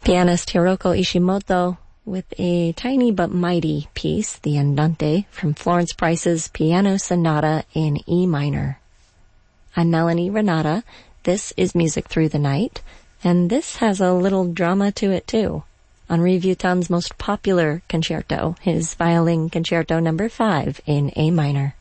pianist Hiroko Ishimoto with a tiny but mighty piece, the Andante, from Florence Price's Piano Sonata in E minor. I'm Melanie Renata. This is Music Through the Night, and this has a little drama to it too. Henri Vuitton's most popular concerto, his Violin Concerto No. 5 in A minor.